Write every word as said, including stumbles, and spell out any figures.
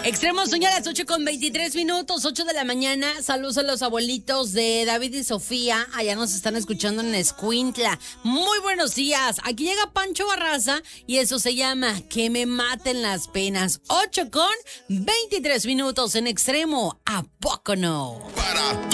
Extremos, son ya las ocho con veintitrés minutos, ocho de la mañana. Saludos a los abuelitos de David y Sofía. Allá nos están escuchando en Escuintla. Muy buenos días. Aquí llega Pancho Barraza y eso se llama Que me maten las penas. ocho con veintitrés minutos en Extremo. ¿A poco no? Para